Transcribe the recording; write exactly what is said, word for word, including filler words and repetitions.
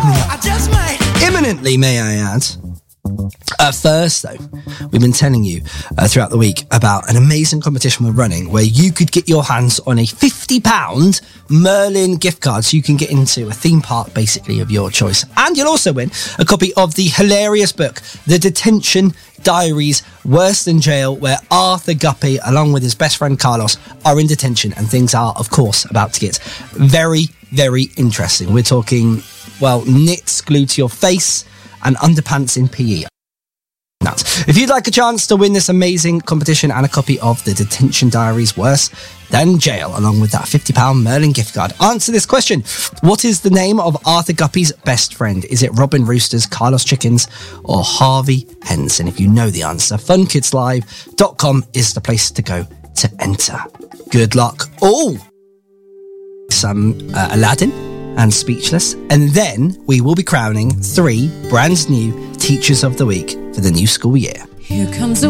coming up. I just might. Imminently, may I add. Uh, first, though, we've been telling you uh, throughout the week about an amazing competition we're running where you could get your hands on a fifty pounds Merlin gift card so you can get into a theme park, basically, of your choice. And you'll also win a copy of the hilarious book, The Detention Diaries, Worse Than Jail, where Arthur Guppy, along with his best friend Carlos, are in detention and things are, of course, about to get very, very interesting. We're talking, well, knits glued to your face and underpants in P E. Nuts. If you'd like a chance to win this amazing competition and a copy of The Detention Diaries, Worse Than Jail, along with that fifty pounds Merlin gift card, answer this question. What is the name of Arthur Guppy's best friend? Is it Robin Roosters, Carlos Chickens, or Harvey Hens? And if you know the answer, fun kids live dot com is the place to go to enter. Good luck. Oh! Some uh, Aladdin and Speechless, and then we will be crowning three brand new Teachers of the Week for the new school year. Here comes the